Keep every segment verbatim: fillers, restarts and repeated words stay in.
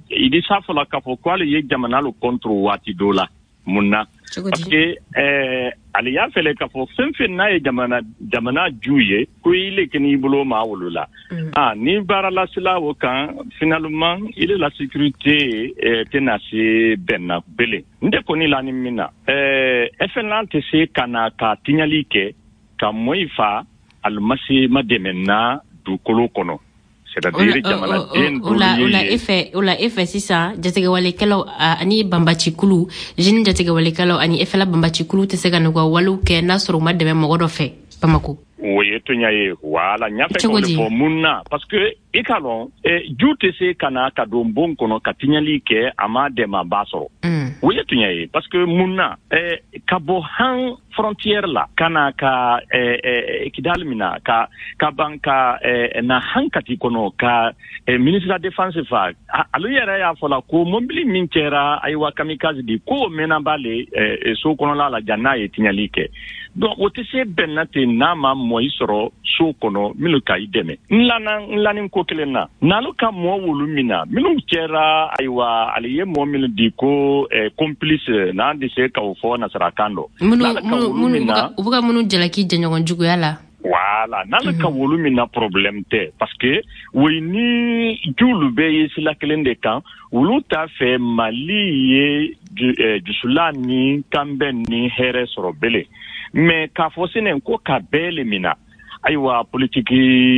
idi safola kafo kwale ye jamana lo contre wati dola munna parce que eh ali ya fele kafo fenfen na ye jamana jamana juye ko ile kini bulo ma wulula ah ni bara la sila wo kan finalement il est la sécurité eh, tenase benna bele nde ko ni la ni mina eh efenante se kana ka tinyalike ka moifa al masi mademenna du kolo kono c'est-à-dire jamana den ola ola efe ola efe sisa jatege wale kalo ani bambachi kulu jin jatege wale kalo ani efe la bambachi kulu te sega no walu ke nasoro mademe mogodo fe pamako oui to nyaye wala nya fe ko le munna parce que ikalon e jute se kana ka do bon kono ka tinyali ke ama de ma baso oui to nyaye parce que munna e ka bo han frontière la kana ka e e kidal mina ka ka banka e na hankati kono ka e ministre de la défense fa alu yara ya fola ko mobili minkera aywa kamikaze di ko mena bale e so kono la la janna e tinyali ke donc o te se benate nama moisoro so kono milu kai deme nlana nlani ko kelena nalu ka mo wulumina milu kera aywa aliye mo milu di ko eh, complice na de se ka fo na sarakando munu munu ubuga munu jalaki janyon jugu yala voilà nalu ka wulumina problème te parce que we ni julu be sila kelende kan wulu ta fe mali ye du, eh, du sulani kamben ni here sorobele mais ka fosine ko ka bele mina aywa politiki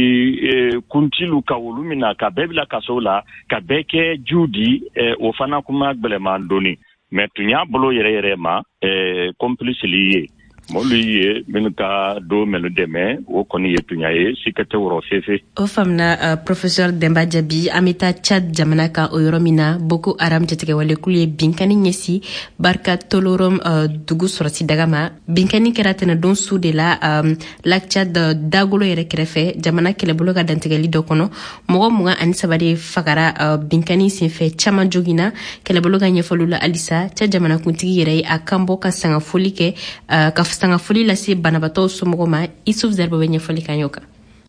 eh, kuntilu ka wolumina ka bebla kasola ka beke judi eh, ofana kuma gbelema doni mais tunya bolo yere yere ma eh, complice lié moluye minuka do melu deme o koni yetunya ye sikate woro fefe o famna uh, professeur Demba Jabi amita Chad jamana ka oyoromina Boko Haram jetege wale kulie binkani nyesi barka tolorom uh, dugu sorati dagama binkani keratena don su de la um, lak Chad uh, dagolo yere kerefe jamana kele bolo ga dantegali dokono mogo muga ani sabari fagara uh, binkani sinfe chama jogina kele bolo ga nyefolula alisa cha jamana kuntigi yere akambo ka sanga folike uh, ka sanga foli la si banabato somogoma isuf zerbe wenye foli kanyoka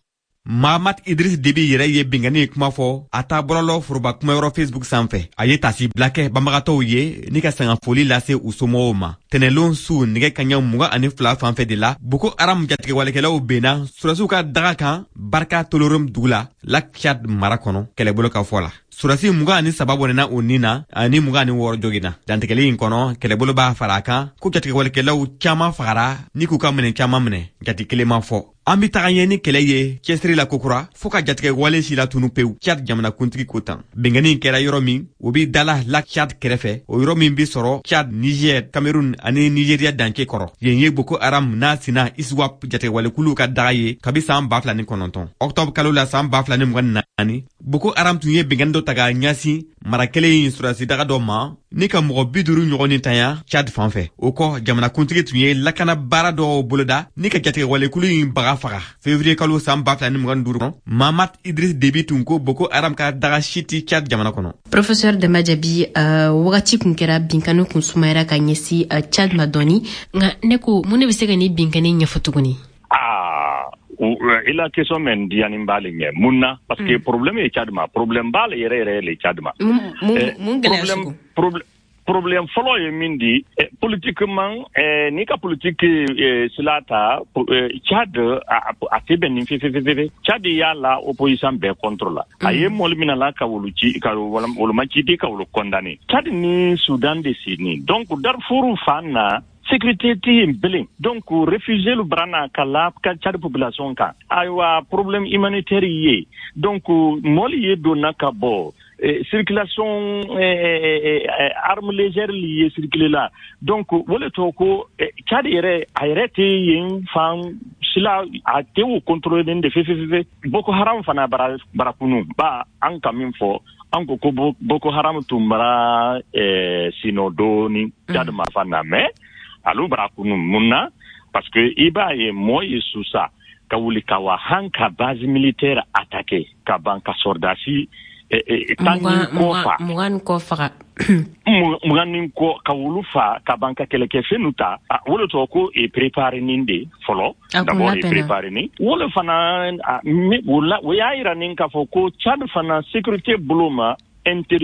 Mahamat Idris Debi yere ye bingani kuma fo ata bololo furuba kuma yoro Facebook sanfɛ a ye tasi blake bambagatɔw ye ni ka sanga foli lase u somɔgɔw ma tɛnɛlon su nɛgɛ kaɲa muga ani fila fanfɛ de la Boko Haram jatigɛ walekɛlaw bena surasiw ka daga kan barka tolorom dugu la Lac Tchad mara kɔnɔ kɛlɛbolo ka fɔ la surasi muga ani saba bɔnɛna o nin na ani muga ani wɔɔrɔ jogina dantigɛli in kɔnɔ kɛlɛbolo b'a fara kan ko jatigɛ walekɛlaw caman fagara ni k'u ka minɛ caman minɛ jati kelen ma fɔ an bi taga ɲɛ ni kɛlɛ ye cɛsiri la kokura fo ka jatigɛ wale si la tunu pewu Tchad jamana kuntigi ko tan bengani kɛra yɔrɔ min o bi dala Lac Tchad kɛrɛfɛ o yɔrɔ min bi sɔrɔ Tchad Niger Cameroun ani Nigeria dancɛ kɔrɔ yen ye Boko Haram n'a sina ISWAP jatigɛ walekulu ka daga ye kabi san ba fila ni kɔnɔntɔn octobre kalo la san ba fila ni mugan naani Boko Haram tun ye bengani dɔ ta ka ɲasi mara kelen in surasi daga dɔ ma ni ka mɔgɔ bi duuru ɲɔgɔn ni tanya Tchad fanfɛ o kɔ jamana kuntigi tun ye lakana baara dɔ boloda ni ka jatigɛ walekulu in baga faga février kalo san ba fila ni mugan duuru kɔnɔ Mahamat Idris Debi tun ko Boko Haram ka daga siti Tchad jamana kɔnɔ professeur Demba Jabi uh, wagati kun kɛra binkani kun sumayara ka ɲɛsi uh, Tchad ma dɔɔni nka ne ko mun ne bɛ se ka ni binkani ɲɛfɔ tuguni ah il a question men dianim balinge munna parce que problème e Tchad ma problème bal yere yere le Tchad ma mun problème problème problème folo ye mindi eh, politiquement eh, ni ka politique eh, silata eh, Tchad a, a tebe ni fe fe fe Tchad ya la opposition be contrôle mm. aye molmina la ka woluci ka wolu machidi ka wolu condamné Tchad ni Soudan de Sini donc Darfour fana sécurité ti mbele donc refuser le brana kala ka Tchad population ka aywa problème humanitaire ye donc moli ye dona ka bo Eh, circulation eh, eh, armes légères liées circuler là donc wole toko eh, Tchad yere ayrete yin fam sila a tewu contrôler den de fefefe Boko Haram fana bara barakunu ba an kamin fo an ko Boko Haram tumbara eh, sinodo ni Tchad mm. ma fana mais alu barakunu munna parce que iba ye moy susa ka wuli ka wa hanka base militaire attaqué ka banka sordasi mugan ko faga mugan ko ka wulu fa ka banka keleke fenuta wolo to ko e préparer ninde folo d'abord e préparer ni wolo fana wala waya ira nin ka fo ko Tchad fana sécurité bloma